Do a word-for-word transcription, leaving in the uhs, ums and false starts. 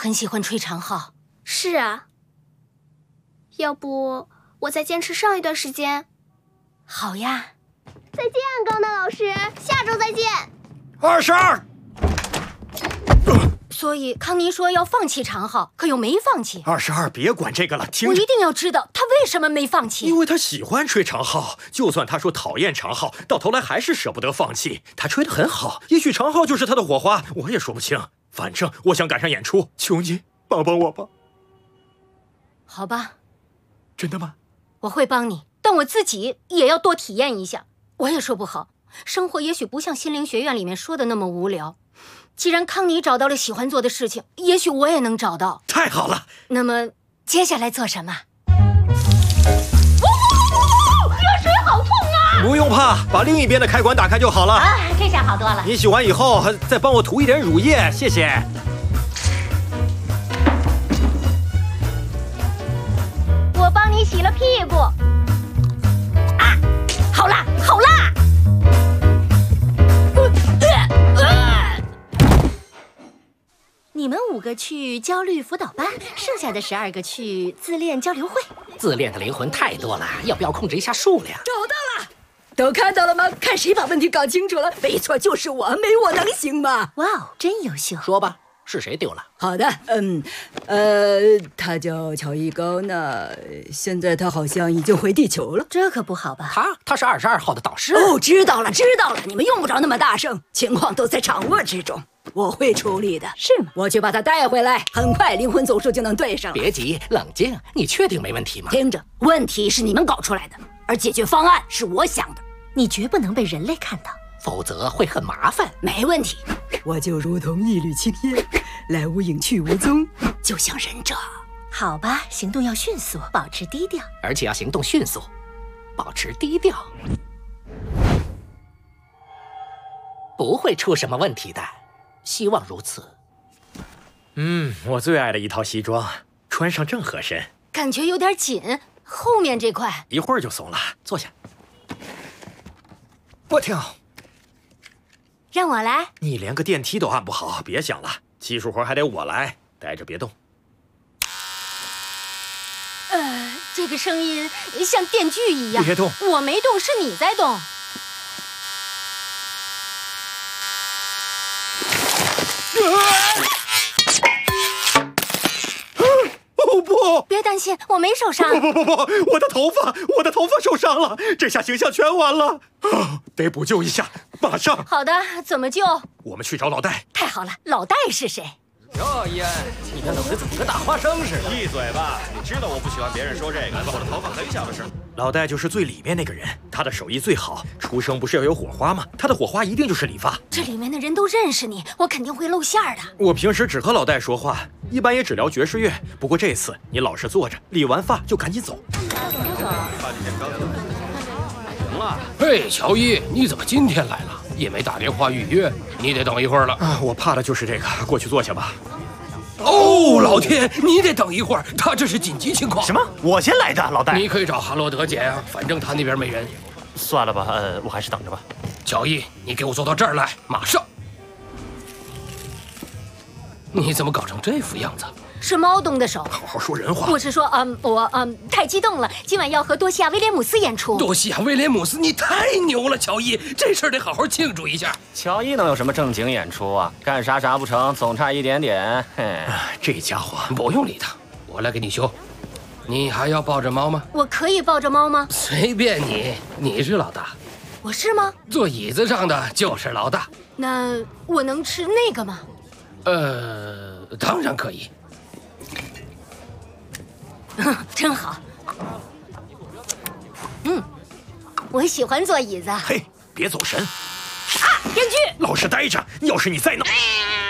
很喜欢吹长号。 是啊，要不我再坚持上一段时间？ 好呀。 再见，高南老师，下周再见。 二十二。 所以康妮说要放弃长号，可又没放弃。 二十二，别管这个了，听我一定要知道他为什么没放弃。 因为他喜欢吹长号，就算他说讨厌长号，到头来还是舍不得放弃。他吹得很好，也许长号就是他的火花，我也说不清。反正我想赶上演出，求你帮帮我吧。 好吧。 真的吗？ 我会帮你，但我自己也要多体验一下。我也说不好，生活也许不像心灵学院里面说的那么无聊。既然康妮找到了喜欢做的事情，也许我也能找到。 太好了！ 那么接下来做什么？ 热水好痛啊！ 不用怕，把另一边的开关打开就好了。 啊，这下好多了。 你洗完以后再帮我涂一点乳液，谢谢。 我帮你洗了屁股。 啊，好啦，好啦。你们五个去焦虑辅导班，剩下的十二个去自恋交流会。 自恋的灵魂太多了，要不要控制一下数量？ 找到了，都看到了吗？看谁把问题搞清楚了。没错，就是我，没我能行吗？ 哇哦，真优秀。 说吧，是谁丢了？ 好的，嗯，呃，他叫乔伊高纳，现在他好像已经回地球了。 这可不好吧？ 他，他是二十二号的导师。 哦，知道了，知道了，你们用不着那么大声，情况都在掌握之中。我会处理的。 是吗？ 我去把他带回来，很快灵魂总数就能对上了。 别急，冷静，你确定没问题吗？ 听着，问题是你们搞出来的，而解决方案是我想的。 你绝不能被人类看到， 否则会很麻烦。 没问题，我就如同一缕青烟，来无影去无踪，就像忍者。 好吧，行动要迅速，保持低调， 而且要行动迅速，保持低调，不会出什么问题的。希望如此。 嗯，我最爱的一套西装，穿上正合身。 感觉有点紧，后面这块一会儿就松了。坐下。我跳。 让我来。 你连个电梯都按不好，别想了，技术活还得我来，待着别动。 呃，这个声音像电锯一样。 别动， 我没动，是你在动。 哦不！ 别担心，我没受伤。 不不不不，我的头发，我的头发受伤了，这下形象全完了，啊，得补救一下，马上。 好的，怎么救？ 我们去找老戴。 太好了，老戴是谁？ 哟，伊恩，你的脑袋怎么跟大花生似的？ 闭嘴吧！你知道我不喜欢别人说这个，我的头发很小的事。 老戴就是最里面那个人，他的手艺最好。出生不是要有火花吗？他的火花一定就是理发。 这里面的人都认识你，我肯定会露馅的。 我平时只和老戴说话，一般也只聊爵士乐。不过这次你老实坐着，理完发就赶紧走。 行了。 嘿，乔伊，你怎么今天来了？也没打电话预约，你得等一会儿了。 啊，我怕的就是这个，过去坐下吧。 哦，老天，你得等一会儿，他这是紧急情况。 什么？我先来的，老戴。 你可以找哈罗德姐啊，反正他那边没人。 算了吧，呃，我还是等着吧。 乔伊，你给我坐到这儿来，马上。你怎么搞成这副样子？ 是猫动的手。 好好说人话。 我是说，嗯，我嗯太激动了，今晚要和多西亚·威廉姆斯演出。 多西亚·威廉姆斯，你太牛了，乔伊，这事儿得好好庆祝一下。 乔伊能有什么正经演出啊？干啥啥不成，总差一点点。嘿， 啊，这家伙不用理他，我来给你修。你还要抱着猫吗？ 我可以抱着猫吗？ 随便你，你是老大。 我是吗？ 坐椅子上的就是老大。 那我能吃那个吗？ 呃，当然可以。 真好。嗯，我喜欢坐椅子。 嘿，别走神。 啊，电锯！ 老实待着，要是你再闹。